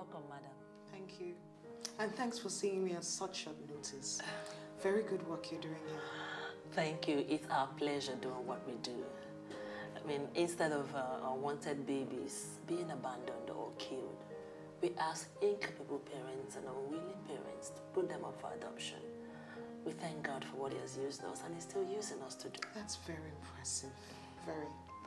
welcome, madam. Thank you. And thanks for seeing me at such short notice. Very good work you're doing here. Thank you. It's our pleasure doing what we do. I mean, instead of unwanted babies being abandoned or killed, we ask incapable parents and unwilling parents to put them up for adoption. We thank God for what He has used us and He's still using us to do. That's very impressive. Very.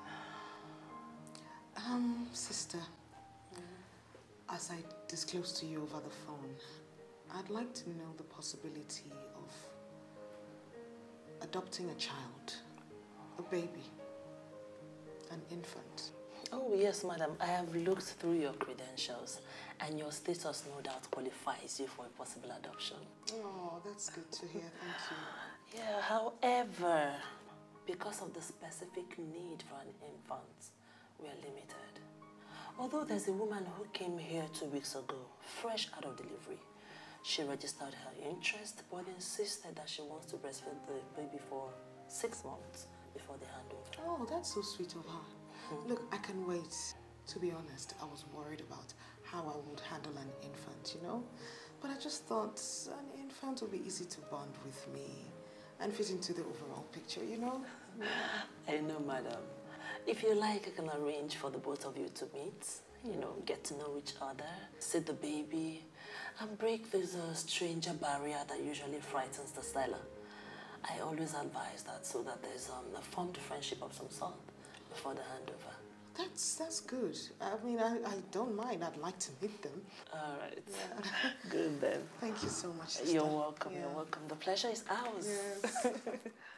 Sister, as I disclosed to you over the phone, I'd like to know the possibility of adopting a child, a baby, an infant. Oh, yes, madam. I have looked through your credentials and your status no doubt qualifies you for a possible adoption. Oh, that's good to hear. Thank you. Yeah, however, because of the specific need for an infant, we are limited. Although there's a woman who came here 2 weeks ago, fresh out of delivery. She registered her interest, but insisted that she wants to breastfeed the baby for 6 months before they hand over. Oh, that's so sweet of her. Look, I can wait. To be honest, I was worried about how I would handle an infant, you know? But I just thought an infant would be easy to bond with me and fit into the overall picture, you know? I know, madam. If you like, I can arrange for the both of you to meet, you know, get to know each other, see the baby, and break this stranger barrier that usually frightens the seller. I always advise that so that there's a formed friendship of some sort before the handover. That's good. I mean, I don't mind. I'd like to meet them. All right. Yeah. Good then. Thank you so much, sister. You're welcome. Yeah. You're welcome. The pleasure is ours. Yes.